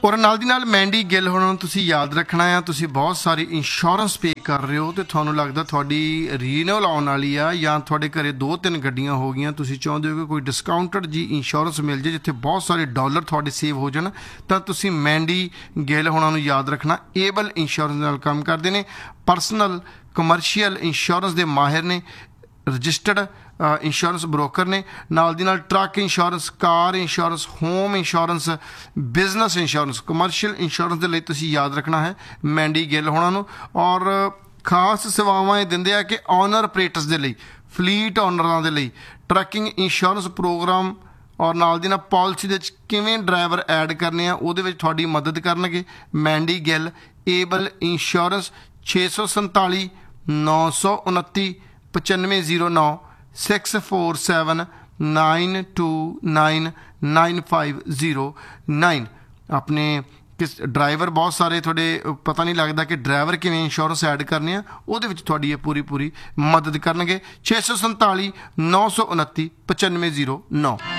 ਔਰ ਨਾਲ ਦੀ ਨਾਲ ਮੈਂਡੀ ਗਿੱਲ ਹੋਣਾ ਨੂੰ ਤੁਸੀਂ ਯਾਦ ਰੱਖਣਾ ਆ, ਤੁਸੀਂ ਬਹੁਤ ਸਾਰੀ ਇੰਸ਼ੋਰੈਂਸ ਪੇ ਕਰ ਰਹੇ ਹੋ ਅਤੇ ਤੁਹਾਨੂੰ ਲੱਗਦਾ ਤੁਹਾਡੀ ਰੀਨਿਊਅਲ ਆਉਣ ਵਾਲੀ ਆ ਜਾਂ ਤੁਹਾਡੇ ਘਰੇ 2-3 ਗੱਡੀਆਂ ਹੋ ਗਈਆਂ, ਤੁਸੀਂ ਚਾਹੁੰਦੇ ਹੋ ਕਿ ਕੋਈ ਡਿਸਕਾਊਂਟਡ ਜੀ ਇੰਸ਼ੋਰੈਂਸ ਮਿਲ ਜੇ ਜਿੱਥੇ ਬਹੁਤ ਸਾਰੇ ਡਾਲਰ ਤੁਹਾਡੇ ਸੇਵ ਹੋ ਜਾਣ, ਤਾਂ ਤੁਸੀਂ ਮੈਂਡੀ ਗਿੱਲ ਹੋਣਾ ਨੂੰ ਯਾਦ ਰੱਖਣਾ। ਏਬਲ ਇੰਸ਼ੋਰੈਂਸ ਨਾਲ ਕੰਮ ਕਰਦੇ ਨੇ, ਪਰਸਨਲ ਕਮਰਸ਼ੀਅਲ ਇੰਸ਼ੋਰੈਂਸ ਦੇ ਮਾਹਿਰ ਨੇ, ਰਜਿਸਟਰਡ ਇੰਸ਼ੋਰੈਂਸ ਬ੍ਰੋਕਰ ਨੇ, ਨਾਲ ਦੀ ਨਾਲ ਟਰੱਕ ਇੰਸ਼ੋਰੈਂਸ, ਕਾਰ insurance, home insurance, business insurance, commercial insurance ਦੇ ਲਈ ਤੁਸੀਂ ਯਾਦ ਰੱਖਣਾ ਹੈ ਮੈਂਡੀ ਗਿੱਲ ਹੋਣਾ ਨੂੰ। ਔਰ ਖਾਸ ਸੇਵਾਵਾਂ ਇਹ ਦਿੰਦੇ ਆ ਕਿ ਓਨਰ ਆਪਰੇਟਰਸ ਦੇ ਲਈ, ਫਲੀਟ ਓਨਰਾਂ ਦੇ ਲਈ ਟਰੱਕਿੰਗ ਇੰਸ਼ੋਰੈਂਸ ਪ੍ਰੋਗਰਾਮ ਔਰ ਨਾਲ ਦੀ ਨਾਲ ਪਾਲਿਸੀ ਦੇ ਵਿੱਚ ਕਿਵੇਂ ਡਰਾਈਵਰ ਐਡ ਕਰਨੇ ਆ ਉਹਦੇ ਵਿੱਚ ਤੁਹਾਡੀ ਮਦਦ ਕਰਨਗੇ ਮੈਂਡੀ ਗਿੱਲ। Able insurance 647 929 9509 647 929 9509। ਆਪਣੇ ਕਿਸ ਡਰਾਈਵਰ ਬਹੁਤ ਸਾਰੇ ਤੁਹਾਡੇ ਪਤਾ ਨਹੀਂ ਲੱਗਦਾ ਕਿ ਡਰਾਈਵਰ ਕਿਵੇਂ ਇੰਸ਼ੋਰੈਂਸ ਐਡ ਕਰਨੇ ਆ, ਉਹਦੇ ਵਿੱਚ ਤੁਹਾਡੀ ਇਹ ਪੂਰੀ ਮਦਦ ਕਰਨਗੇ। 647 929 9509।